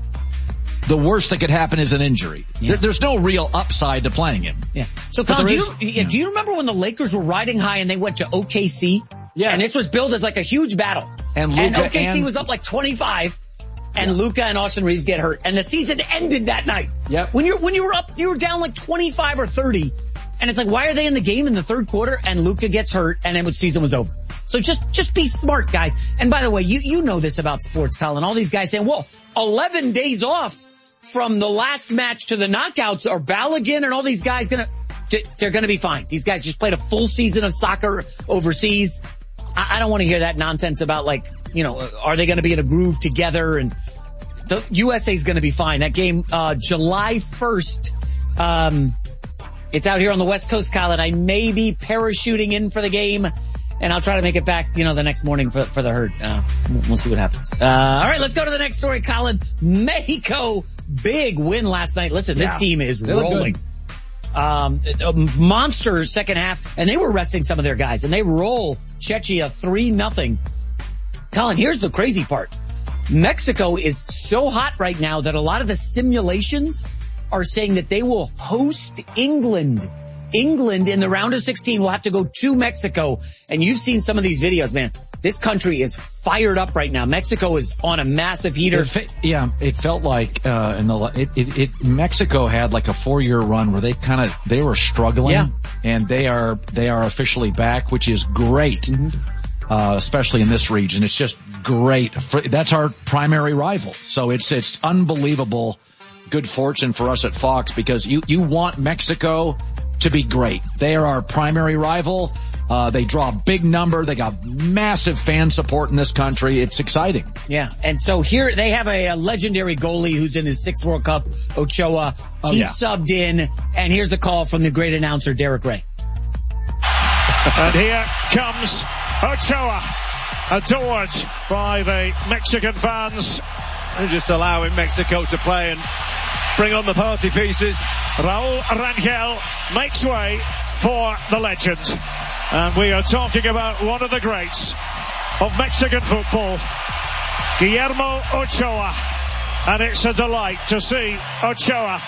The worst that could happen is an injury. Yeah. There, there's no real upside to playing him. Yeah. So, Colin, do you, is, do you remember when the Lakers were riding high and they went to O K C? Yeah. And this was billed as like a huge battle. And, Luka and O K C and, was up like twenty-five. And yeah. Luka and Austin Reeves get hurt. And the season ended that night. Yep. When you're, when you were up, you were down like twenty-five or thirty. And it's like, why are they in the game in the third quarter? And Luka gets hurt and then the season was over. So just, just be smart, guys. And by the way, you, you know this about sports, Colin. All these guys saying, well, eleven days off from the last match to the knockouts, are Balogun and all these guys gonna, they're gonna be fine. These guys just played a full season of soccer overseas. I, I don't want to hear that nonsense about like, you know, are they gonna be in a groove together? And the U S A's gonna be fine. That game, uh, July first, um, it's out here on the West Coast, Colin. I may be parachuting in for the game, and I'll try to make it back, you know, the next morning for, for the herd. Uh, we'll see what happens. Uh, all right, let's go to the next story, Colin. Mexico, big win last night. Listen, this yeah. team is they rolling. Um, a monster second half, and they were resting some of their guys, and they roll Czechia three nothing. Colin, here's the crazy part. Mexico is so hot right now that a lot of the simulations are saying that they will host England. England in the round of sixteen will have to go to Mexico. And you've seen some of these videos, man. This country is fired up right now. Mexico is on a massive heater. It fe- yeah, it felt like, uh, in the, it, it, it, Mexico had like a four year run where they kind of, they were struggling. Yeah. And they are, they are officially back, which is great. Mm-hmm. Uh, especially in this region. It's just great. For, that's our primary rival. So it's, it's unbelievable good fortune for us at Fox because you, you want Mexico to be great. They are our primary rival. Uh, they draw a big number. They got massive fan support in this country. It's exciting. Yeah. And so here they have a, a legendary goalie who's in his sixth World Cup, Ochoa. Oh, he yeah. subbed in, and here's the call from the great announcer, Derek Ray. And here comes Ochoa, adored by the Mexican fans. They're just allowing Mexico to play and bring on the party pieces. Raul Rangel makes way for the legend. And we are talking about one of the greats of Mexican football, Guillermo Ochoa. And it's a delight to see Ochoa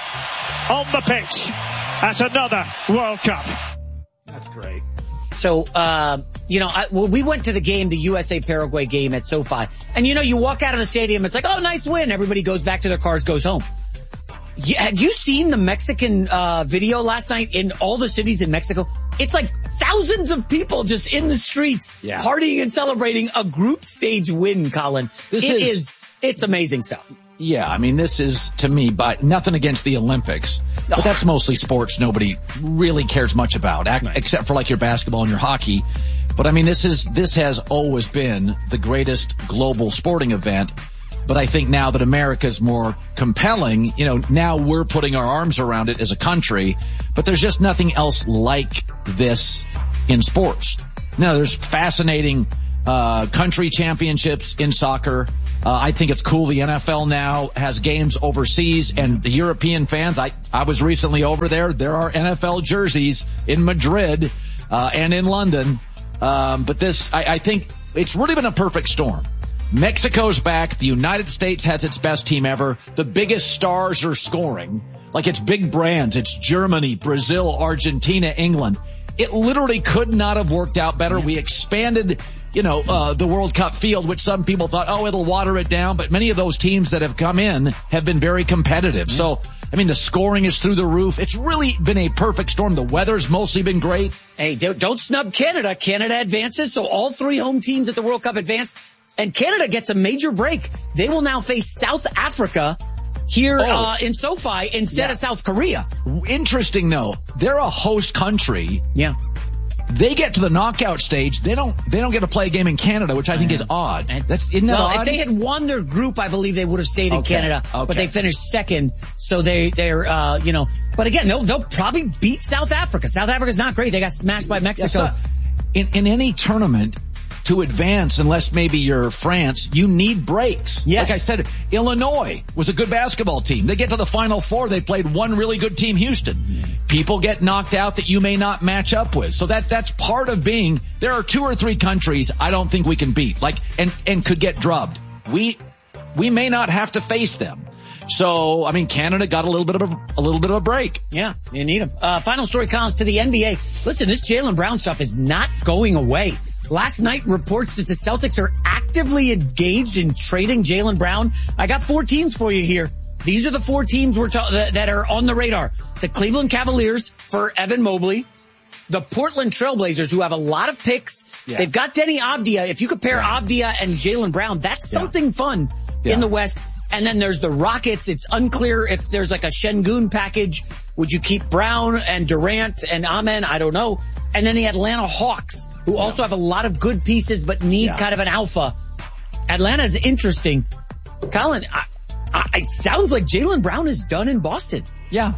on the pitch at another World Cup. That's great. So, uh, you know, I, well, we went to the game, the U S A Paraguay game at SoFi. And, you know, you walk out of the stadium, it's like, oh, nice win. Everybody goes back to their cars, goes home. You, have you seen the Mexican uh video last night in all the cities in Mexico? It's like thousands of people just in the streets yeah. partying and celebrating a group stage win, Colin. This it is, is, it's amazing stuff. Yeah, I mean, this is, to me, but nothing against the Olympics. But that's mostly sports nobody really cares much about, right. except for like your basketball and your hockey. But I mean, this is, this has always been the greatest global sporting event. But I think now that America's more compelling, you know, now we're putting our arms around it as a country. But there's just nothing else like this in sports. Now, there's fascinating uh country championships in soccer. Uh, I think it's cool the N F L now has games overseas, and the European fans, I, I was recently over there. There are N F L jerseys in Madrid uh and in London. Um But this, I, I think it's really been a perfect storm. Mexico's back. The United States has its best team ever. The biggest stars are scoring. Like it's big brands. It's Germany, Brazil, Argentina, England. It literally could not have worked out better. We expanded, you know, uh, the World Cup field, which some people thought, oh, it'll water it down. But many of those teams that have come in have been very competitive. Yeah. So, I mean, the scoring is through the roof. It's really been a perfect storm. The weather's mostly been great. Hey, don't, don't snub Canada. Canada advances. So all three home teams at the World Cup advance. And Canada gets a major break. They will now face South Africa here oh. uh, in SoFi instead yeah. of South Korea. Interesting, though. They're a host country. Yeah. They get to the knockout stage. They don't. They don't get to play a game in Canada, which I think is odd. That's, isn't that well, odd? If they had won their group, I believe they would have stayed in okay. Canada. Okay. But they finished second, so they they're uh you know. But again, they'll they'll probably beat South Africa. South Africa's not great. They got smashed by Mexico. Yes, in in any tournament, to advance, unless maybe you're France, you need breaks. Yes. Like I said, Illinois was a good basketball team. They get to the Final Four. They played one really good team, Houston. People get knocked out that you may not match up with. So that that's part of being, there are two or three countries I don't think we can beat, like, and, and could get drubbed. We, we may not have to face them. So, I mean, Canada got a little bit of a, a little bit of a break. Yeah, you need them. Uh, final story, Collins, to the N B A. Listen, this Jaylen Brown stuff is not going away. Last night reports that the Celtics are actively engaged in trading Jaylen Brown. I got four teams for you here. These are the four teams we're ta- that, that are on the radar. The Cleveland Cavaliers for Evan Mobley. The Portland Trailblazers, who have a lot of picks. Yeah. They've got Denny Avdia. If you compare yeah. Avdia and Jaylen Brown, that's something yeah. fun yeah. in the West. And then there's the Rockets. It's unclear if there's like a Şengün package. Would you keep Brown and Durant and Amen? I don't know. And then the Atlanta Hawks, who yeah. also have a lot of good pieces but need yeah. kind of an alpha. Atlanta is interesting. Colin, I, I, it sounds like Jaylen Brown is done in Boston. Yeah.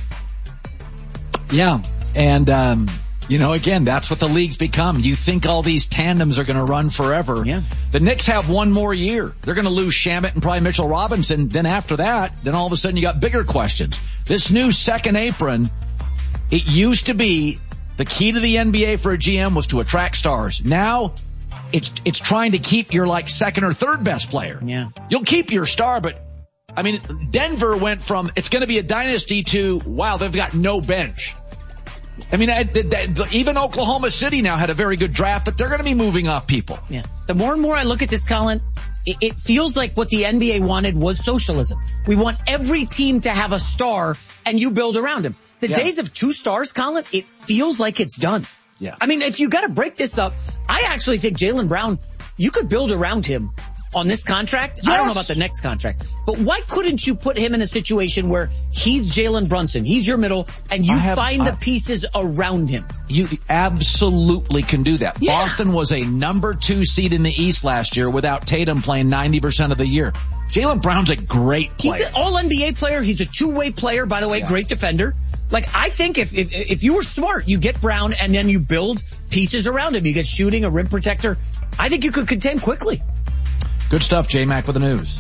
Yeah. And, um, you know, again, that's what the league's become. You think all these tandems are going to run forever. Yeah. The Knicks have one more year. They're going to lose Shamet and probably Mitchell Robinson. Then after that, then all of a sudden you got bigger questions. This new second apron, it used to be the key to the N B A for a G M was to attract stars. Now it's, it's trying to keep your like second or third best player. Yeah. You'll keep your star, but I mean, Denver went from it's going to be a dynasty to, wow, they've got no bench. I mean, I, I, even Oklahoma City now had a very good draft, but they're going to be moving off people. Yeah. The more and more I look at this, Colin, it, it feels like what the N B A wanted was socialism. We want every team to have a star and you build around him. The yeah. days of two stars, Colin, it feels like it's done. Yeah. I mean, if you got to break this up, I actually think Jaylen Brown, you could build around him on this contract. Yes. I don't know about the next contract, but why couldn't you put him in a situation where he's Jalen Brunson, he's your middle, and you have, find I, the pieces around him? You absolutely can do that. Yeah. Boston was a number two seed in the East last year without Tatum playing ninety percent of the year. Jalen Brown's a great player. He's an all N B A player. He's a two-way player, by the way, yeah. Great defender. Like, I think if, if, if you were smart, you get Brown and then you build pieces around him. You get shooting, a rim protector. I think you could contend quickly. Good stuff, J-Mac, for the news.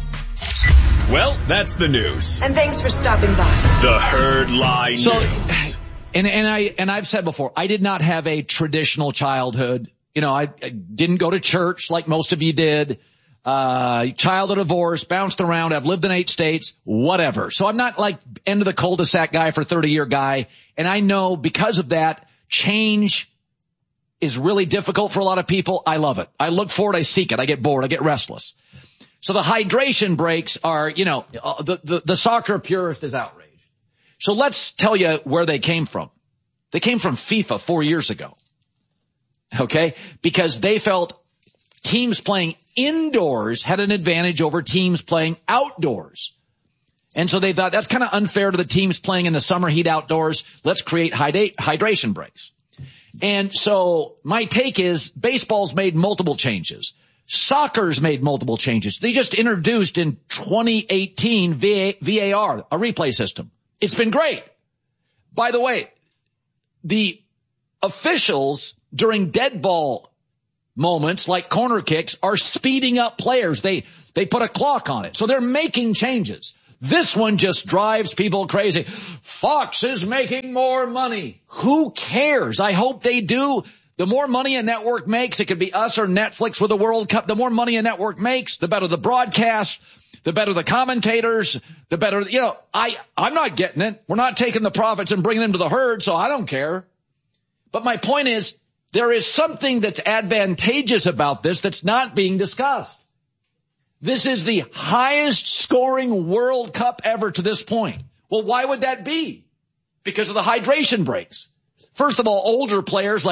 Well, that's the news. And thanks for stopping by. The Herd Lie so, News. And, and I, and I've said before, I did not have a traditional childhood. You know, I, I didn't go to church like most of you did. Uh, child of divorce, bounced around. I've lived in eight states, whatever. So I'm not like end of the cul-de-sac guy for thirty year guy. And I know because of that, change is really difficult for a lot of people. I love it. I look for it. I seek it. I get bored. I get restless. So the hydration breaks are, you know, the, the, the soccer purist is outraged. So let's tell you where they came from. They came from FIFA four years ago. Okay. Because they felt teams playing indoors had an advantage over teams playing outdoors. And so they thought that's kind of unfair to the teams playing in the summer heat outdoors. Let's create hydra- hydration breaks. And so my take is baseball's made multiple changes. Soccer's made multiple changes. They just introduced in twenty eighteen V A R, a replay system. It's been great. By the way, the officials during dead ball moments like corner kicks are speeding up players. They, they put a clock on it. So they're making changes. This one just drives people crazy. Fox is making more money. Who cares? I hope they do. The more money a network makes, it could be us or Netflix with the World Cup. The more money a network makes, the better the broadcast, the better the commentators, the better, you know, I, I'm not getting it. We're not taking the profits and bringing them to the herd, so I don't care. But my point is, there is something that's advantageous about this that's not being discussed. This is the highest scoring World Cup ever to this point. Well, why would that be? Because of the hydration breaks. First of all, older players like